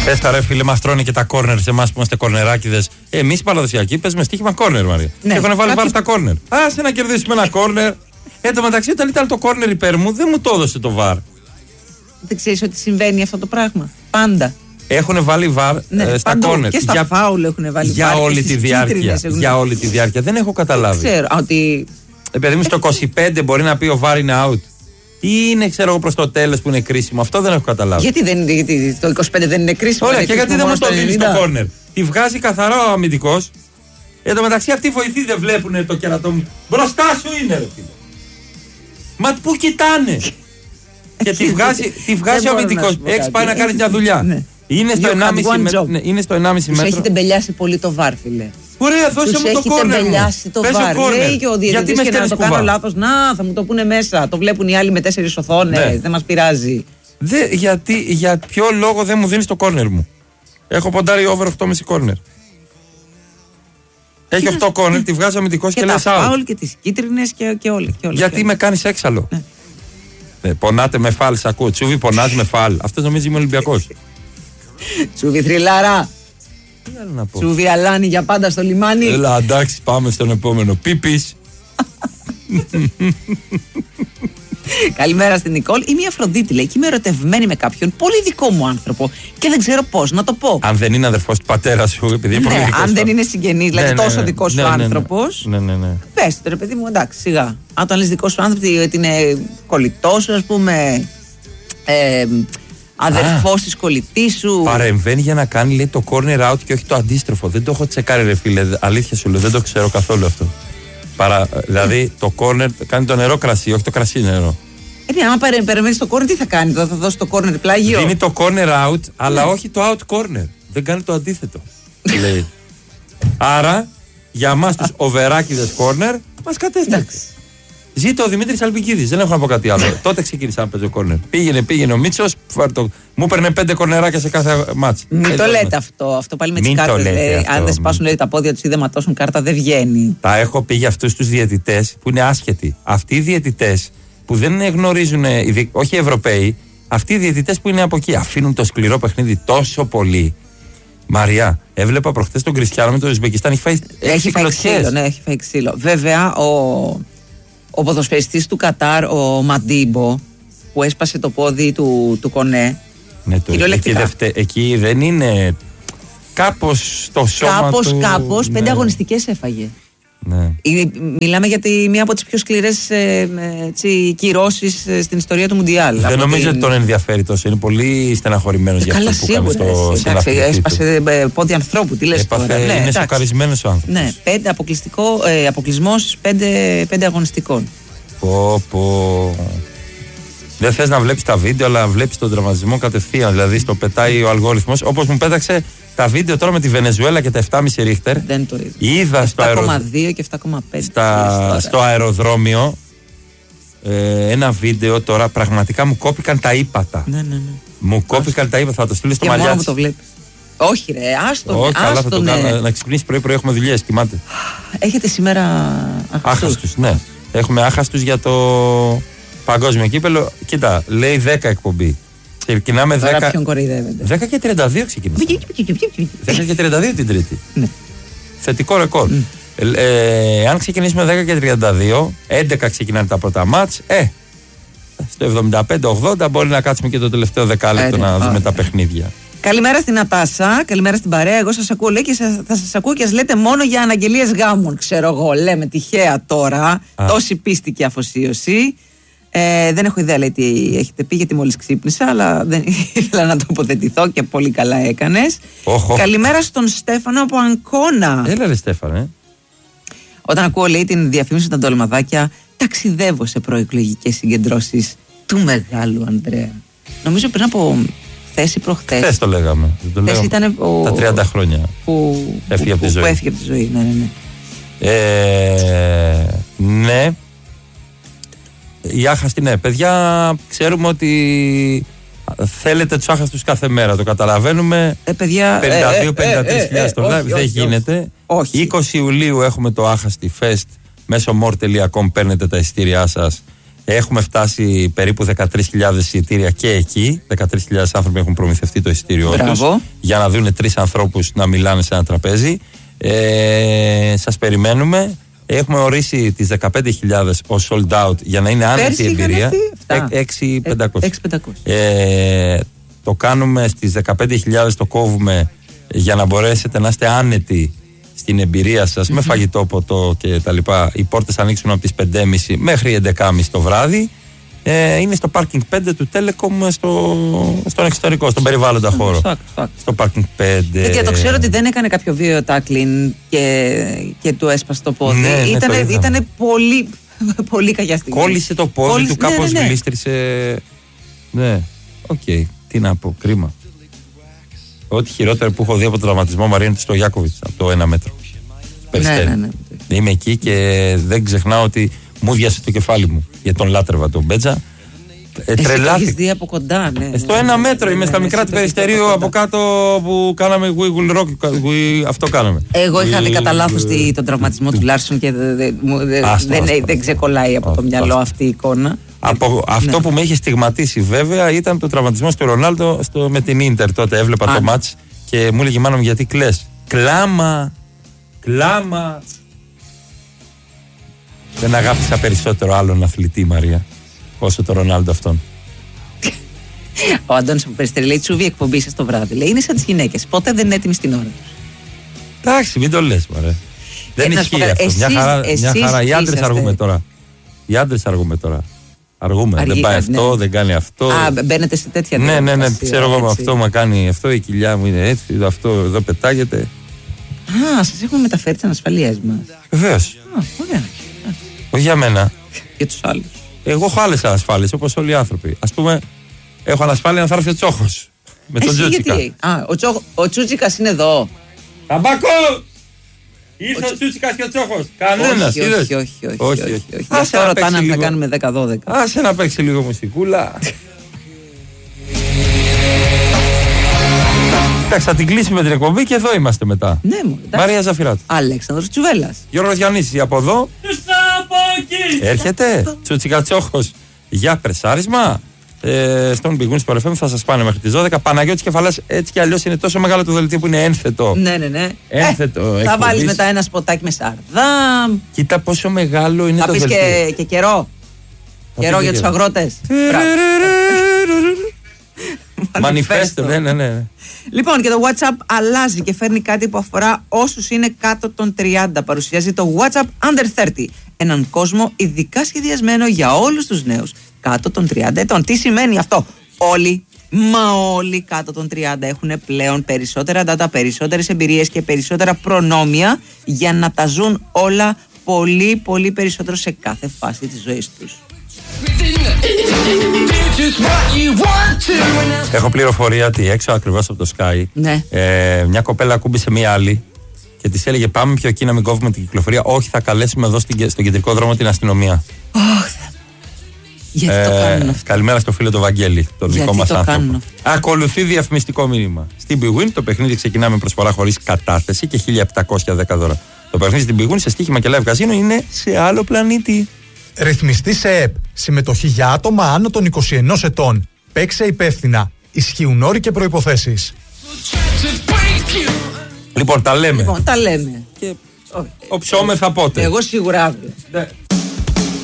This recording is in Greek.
Πες τα ρε φίλε, μας τρώνε και τα κόρνερ σε εμάς που είμαστε κορνεράκιδες. Εμείς παραδοσιακοί παίζουμε στοίχημα κόρνερ, Μαρία. Ναι. Έχουν βάλει τα κόρνερ. Άσε να κερδίσουμε ένα κόρνερ. Εν τω μεταξύ, όταν ήταν το κόρνερ υπέρ μου, δεν μου το έδωσε το βαρ. Δεν ξέρεις ότι συμβαίνει αυτό το πράγμα? Πάντα. Έχουν βάλει βαρ στα κόρνερ. Και στα φάουλ έχουν βάλει για βαρ. Όλη τη διάρκεια. Για όλη τη διάρκεια. Δεν έχω καταλάβει. Δεν ξέρω. Ότι... Παιδί μου, στο 25 μπορεί να πει ο βαρ είναι out. Ή είναι, ξέρω εγώ, προς το τέλος που είναι κρίσιμο. Αυτό δεν έχω καταλάβει. Γιατί το 25 δεν είναι κρίσιμο? Ωραία, και γιατί δεν μου το δίνει στο κόρνερ? Τη βγάζει καθαρά ο αμυντικός. Εν τω μεταξύ, αυτοί οι βοηθοί δεν βλέπουν το κερατό μου. Μπροστά σου είναι, ρε φίλε. Μα πού κοιτάνε? Και τη βγάζει ο αμυντικός. Έχεις πάει να κάνεις μια δουλειά. Είναι στο 1,5 μέτρο. Τους έχετε μπελιάσει πολύ το βάρ, φίλε. Ωραία, δώσε μου το κόρνερ. Το βάρ. Λέει και ο διαιτητής και να το κάνω λάθος. Να, θα μου το πούνε μέσα. Το βλέπουν οι άλλοι με 4 οθόνες. Δεν μας πειράζει. Για ποιο λόγο δεν μου δίνεις το κόρνερ μου? Έχω ποντάρει over 8,5 κόρνερ. Έχει 8 κόρνερ, τη βγάζει ο αμυντικός και λες out. Και τα φάουλ και τις κίτρινες και όλα. Γιατί με κάνεις έξαλλο? Πονάτε με φάλ, σ' ακούω. Τσούβι, πονάτε με φάλ. Αυτό νομίζει είμαι Ολυμπιακός. Τσούβι θρυλάρα. Τσούβι αλάνι για πάντα στο λιμάνι. Έλα, εντάξει, πάμε στον επόμενο. Πίπης. Καλημέρα στην Νικόλ. Είμαι η Αφροδίτη, λέει, και είμαι ερωτευμένη με κάποιον πολύ δικό μου άνθρωπο και δεν ξέρω πώς να το πω. Αν δεν είναι αδερφός του πατέρα σου, επειδή είναι πολύ δικός. Αν δεν είναι συγγενής, δηλαδή τόσο δικός σου άνθρωπος. Ναι. Πες το, ρε παιδί μου, εντάξει, σιγά. Αν το λες δικός σου άνθρωπο, ότι είναι κολλητός σου, ας πούμε. Αδερφός της κολλητής σου. Παρεμβαίνει για να κάνει, λέει, το corner out και όχι το αντίστροφο. Δεν το έχω τσεκάρει, ρε φίλε. Αλήθεια σου λέω, δεν το ξέρω καθόλου αυτό. Δηλαδή το corner κάνει το νερό κρασί, όχι το κρασί νερό. Αν περιμένεις το corner, τι θα κάνει? Θα δώσει το corner πλάγιο? Δίνει το corner out, αλλά όχι το out corner. Δεν κάνει το αντίθετο. Λέει. Άρα, για εμάς τους οβεράκιδες corner, μας κατέστρεψε. Ζήτω ο Δημήτρης Αλπικίδης, δεν έχω να πω κάτι άλλο. Τότε ξεκίνησα να παίζω κόρνερ. Πήγαινε ο Μίτσος, μου έπαιρνε 5 κορνεράκια σε κάθε μάτς. Μην το λέτε αυτό πάλι με τις κάρτες. Αν δεν σπάσουν τα πόδια τους ή δεν ματώσουν κάρτα, δεν βγαίνει. Τα έχω πει για αυτούς τους διαιτητές που είναι άσχετοι. Αυτοί οι διαιτητές που δεν γνωρίζουν, όχι οι Ευρωπαίοι, αυτοί οι διαιτητές που είναι από εκεί, αφήνουν το σκληρό παιχνίδι τόσο πολύ. Μαριά, έβλεπα προχθές τον Κριστιάνο με το Ουσμπεκιστάν, έχει φάει ξύλο. Ναι, έχει φάει ξύλο. Βέβαια, ο ποδοσφαιριστής του Κατάρ, ο Μαντίμπο, που έσπασε το πόδι του Κονέ. Ναι, εκεί δεν είναι. Κάπως το σώμα του. Κάπως, 5 αγωνιστικές έφαγε. Ναι. Μιλάμε για μία από τις πιο σκληρές κυρώσεις στην ιστορία του Μουντιάλ. Δεν νομίζω ότι τον ενδιαφέρει τόσο. Είναι πολύ στεναχωρημένος για αυτό που κάνει στο συναφή. Έσπασε πόδι ανθρώπου. Τι λες τώρα? Είναι σοκαρισμένος ο άνθρωπος. Ναι, αποκλεισμός 5 αγωνιστικών. Δεν θες να βλέπεις τα βίντεο, αλλά βλέπεις τον τραυματισμό κατευθείαν. Δηλαδή στο πετάει ο αλγόριθμος. Όπως μου πέταξε τα βίντεο τώρα με τη Βενεζουέλα και τα 7,5 ρίχτερ. Δεν το είδα. Είδα 7,2 και 7,5. Στο αεροδρόμιο ένα βίντεο τώρα. Πραγματικά μου κόπηκαν τα ύπατα. Ναι. Μου κόπηκαν τα ύπατα. Θα το στείλει στο μαλλιά. Μαλιάτσι. Το βλέπεις. Όχι, ρε, άστον. Όχι, καλά, θα το κάνω. Να ξυπνήσει πρωί-πρωί, έχουμε δουλειές. Κοιμάται. Έχετε σήμερα άχαστους? Ναι. Έχουμε άχαστους για το παγκόσμιο κύπελο. Κοίτα, λέει 10 εκπομπή. Ξεκινάμε 10. Ποιον κοροϊδεύετε? 10 και 32 ξεκινάμε. 10 και 32 την Τρίτη. Ναι. Θετικό ρεκόρ. Αν ξεκινήσουμε 10 και 32, 11 ξεκινάνε τα πρώτα μάτς. Στο 75-80 μπορεί να κάτσουμε και το τελευταίο δεκάλεπτο να δούμε τα παιχνίδια. Καλημέρα στην Νατάσα, καλημέρα στην παρέα. Εγώ σας ακούω, λέει, και θα σας ακούω και σας λέτε μόνο για αναγγελίες γάμων. Ξέρω εγώ, λέμε τυχαία τώρα. Τόση πίστη και αφοσίωση. Δεν έχω ιδέα, λέει, τι έχετε πει, γιατί μόλις ξύπνησα, αλλά δεν ήθελα να τοποθετηθώ και πολύ καλά έκανες. Καλημέρα στον Στέφανο από Αγκώνα. Έλα, ρε Στέφανε. Όταν ακούω, λέει, την διαφήμιση των ντολμαδάκια, ταξιδεύω σε προεκλογικές συγκεντρώσεις του μεγάλου Ανδρέα. Νομίζω πριν από θέση προχθές. Χθες το λέγαμε. Τα 30 χρόνια που έφυγε από τη ζωή. Ναι. Ναι. Η άχαστη, ναι. Παιδιά, ξέρουμε ότι θέλετε τους άχαστους κάθε μέρα. Το καταλαβαίνουμε. 52-53 στο live. Δεν γίνεται. Όχι. 20 Ιουλίου έχουμε το άχαστη fest. Μέσω more.com παίρνετε τα εισιτήριά σας. Έχουμε φτάσει περίπου 13.000 εισιτήρια και εκεί. 13.000 άνθρωποι έχουν προμηθευτεί το εισιτήριό τους για να δουν 3 ανθρώπους να μιλάνε σε ένα τραπέζι. Σας περιμένουμε. Έχουμε ορίσει τις 15.000 ως sold out για να είναι άνετη η εμπειρία. 6.500. Το κάνουμε στις 15.000, το κόβουμε για να μπορέσετε να είστε άνετοι στην εμπειρία σας με φαγητό, ποτό και τα λοιπά. Οι πόρτες ανοίξουν από τις 5.30 μέχρι 11.30 το βράδυ. Είναι στο parking 5 του Telecom στον εξωτερικό, στον περιβάλλοντα χώρο. Στο parking 5. Γιατί το ξέρω ότι δεν έκανε κάποιο βίαιο tackling και του έσπασε το πόδι. Ήταν πολύ κακιά στιγμή. Κόλλησε το πόδι του, κάπως γλίστρισε. Ναι, οκ. Τι να πω, κρίμα. Ό,τι χειρότερο που έχω δει από τον τραυματισμό Μαρία είναι στο Γιάκοβιτς, από το 1 μέτρο. Ναι. Είμαι εκεί και δεν ξεχνάω ότι μου διάσε το κεφάλι μου για τον λάτρευα τον Μπέτζα. Τρελάθηκα. Το έχεις δει από κοντά, ναι. Στο 1 μέτρο είμαι στα μικρά του Περιστερίου από κάτω που κάναμε We Will Rock. Αυτό κάναμε. Εγώ είχα δει κατά λάθος τον τραυματισμό του Λάρσον και δεν ξεκολλάει από το μυαλό αυτή η εικόνα. Αυτό που με είχε στιγματίσει βέβαια ήταν το τραυματισμό του Ρονάλντο με την Ίντερ. Τότε έβλεπα το μάτς και μου έλεγε η μάνα μου, γιατί κλαις? Κλάμα. Δεν αγάπησα περισσότερο άλλον αθλητή, Μαρία, όσο το Ρονάλντο αυτόν. Ο Αντώνης από Περιστέρη λέει: τσούβι εκπομπή σας το βράδυ. Λέει: είναι σαν τις γυναίκες. Πότε δεν είναι έτοιμοι στην ώρα τους. Εντάξει, μην το λες, μωρέ. Δεν ισχύει αυτό. Μια χαρά. Οι άντρες αργούμε τώρα. Αργούμε. Δεν πάει αυτό, δεν κάνει αυτό. Μπαίνετε σε τέτοια διαδικασία. Ναι. Ξέρω εγώ με αυτό, μα κάνει αυτό, η κοιλιά μου είναι έτσι, αυτό εδώ πετάγεται. Σας έχουμε μεταφέρει τις ανασφαλίες μας. Βεβαίως. Ωραία. Όχι για μένα. Για τους άλλους. Εγώ έχω άλλες ανασφάλειες, όπως όλοι οι άνθρωποι. Ας πούμε, έχω ανασφάλεια να θα έρθει ο Τσόχος. Με τον Τσούτσικα. Ο Τσούτσικας είναι εδώ. Ταμπάκο! Ήρθε ο Τσούτσικας και ο Τσόχος. Κανένας. Όχι. Δεν θα ρωτάνε αν θα κάνουμε 10-12. Άσε να παίξει λίγο μουσικούλα. Εντάξει, θα την κλείσουμε την εκπομπή και εδώ είμαστε μετά. Ναι, Μαρία Ζαφυράτου. Αλέξανδρος Τσουβέλλας. Γιώργος Γιαννίσης από εδώ. Έρχεται Τσούτσικα Τσόχος για πρεσάρισμα. Στον Big Win Sport FM θα σας πάνε μέχρι τις 12. Παναγιώτης Κεφαλάς, έτσι κι αλλιώς είναι τόσο μεγάλο το δελτίο που είναι ένθετο. Ναι. Ένθετο. Θα βάλεις μετά ένα σποτάκι με Σαρδάμ. Κοίτα πόσο μεγάλο είναι το δελτίο. Θα πεις και καιρό. Καιρό για τους αγρότες. Μανιφέστο, ναι. Λοιπόν, και το WhatsApp αλλάζει και φέρνει κάτι που αφορά όσους είναι κάτω των 30. Παρουσιάζει το WhatsApp Under 30. Έναν κόσμο ειδικά σχεδιασμένο για όλους τους νέους κάτω των 30 ετών. Τι σημαίνει αυτό? Όλοι κάτω των 30 έχουν πλέον περισσότερα data, περισσότερες εμπειρίες και περισσότερα προνόμια για να τα ζουν όλα πολύ περισσότερο σε κάθε φάση της ζωής τους. Έχω πληροφορία ότι έξω ακριβώς από το Sky μια κοπέλα ακούμπησε μία άλλη και της έλεγε: πάμε πιο εκεί να μην κόβουμε την κυκλοφορία. Όχι, θα καλέσουμε εδώ στον κεντρικό δρόμο την αστυνομία. Γιατί το κάνουν αυτό? Καλημέρα στο φίλο του Βαγγέλη, τον δικό μας άνθρωπο. Ακολουθεί διαφημιστικό μήνυμα. Στην Big Win το παιχνίδι ξεκινά με προσφορά χωρίς κατάθεση και 1.710 δώρα. Το παιχνίδι στην Big Win σε στοίχημα και live καζίνο είναι σε άλλο πλανήτη. Ρυθμιστή σε ΕΠ. Συμμετοχή για άτομα άνω των 21 ετών. Παίξε υπεύθυνα. Ισχύουν όροι και προϋποθέσεις. Λοιπόν, τα λέμε. Και οψόμεθα πότε. Εγώ σίγουρα αύριο.